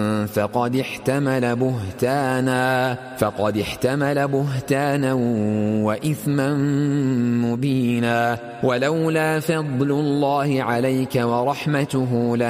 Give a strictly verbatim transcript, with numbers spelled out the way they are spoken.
فقد احتمل بهتانا فقد احتمل بهتانا وإثما مبينا ولولا فضل الله عليك ورحمته